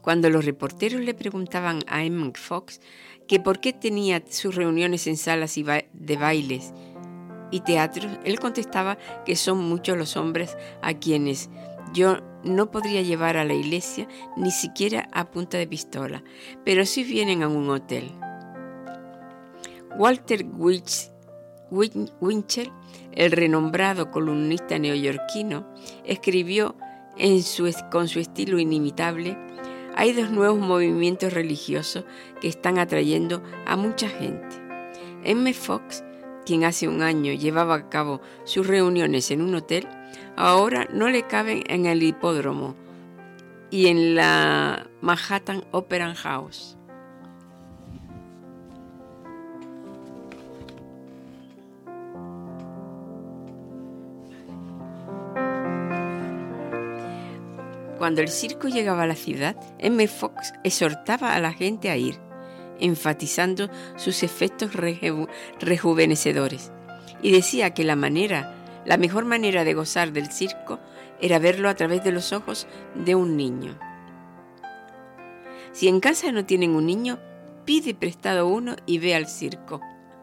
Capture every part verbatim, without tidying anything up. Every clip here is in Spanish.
Cuando los reporteros le preguntaban a Emmett Fox que por qué tenía sus reuniones en salas y ba- de bailes y teatros, él contestaba que son muchos los hombres a quienes yo no podría llevar a la iglesia ni siquiera a punta de pistola, pero sí vienen a un hotel. Walter Wich, Win, Winchell, el renombrado columnista neoyorquino, escribió en su, con su estilo inimitable: hay dos nuevos movimientos religiosos que están atrayendo a mucha gente. Emmett Fox, quien hace un año llevaba a cabo sus reuniones en un hotel, ahora no le caben en el hipódromo y en la Manhattan Opera House. Cuando el circo llegaba a la ciudad, Emmett Fox exhortaba a la gente a ir, enfatizando sus efectos reju- rejuvenecedores, y decía que la manera, la mejor manera de gozar del circo era verlo a través de los ojos de un niño. Si en casa no tienen un niño, pide prestado uno y ve al circo.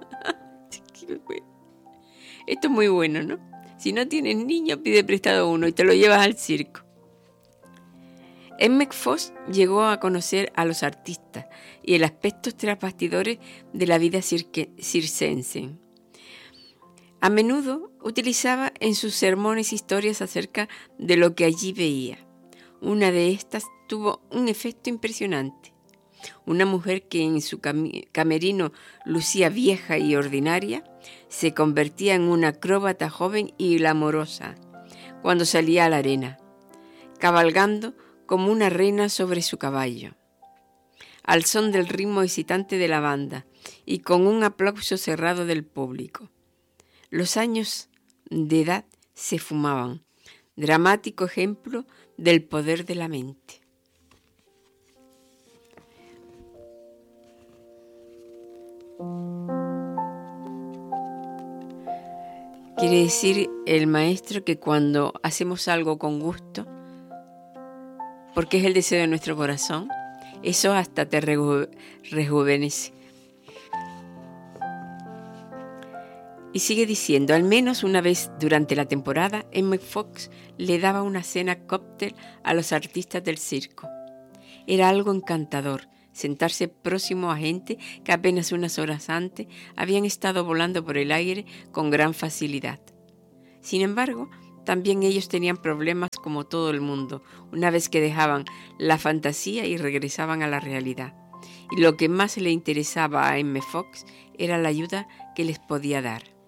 Esto es muy bueno, ¿no? Si no tienes niño, pide prestado uno y te lo llevas al circo. Emmett Fox llegó a conocer a los artistas y el aspecto tras bastidores de la vida cirque, circense. A menudo utilizaba en sus sermones historias acerca de lo que allí veía. Una de estas tuvo un efecto impresionante. Una mujer que en su cam- camerino lucía vieja y ordinaria, se convertía en una acróbata joven y glamorosa cuando salía a la arena, cabalgando como una reina sobre su caballo, al son del ritmo excitante de la banda y con un aplauso cerrado del público. Los años de edad se fumaban, dramático ejemplo del poder de la mente. Quiere decir el maestro que cuando hacemos algo con gusto, porque es el deseo de nuestro corazón, eso hasta te reju- rejuvenece. Y sigue diciendo, al menos una vez durante la temporada, Emmett Fox le daba una cena cóctel a los artistas del circo. Era algo encantador sentarse próximo a gente que apenas unas horas antes habían estado volando por el aire con gran facilidad. Sin embargo, también ellos tenían problemas como todo el mundo, una vez que dejaban la fantasía y regresaban a la realidad. Y lo que más le interesaba a Emmett Fox era la ayuda que les podía dar.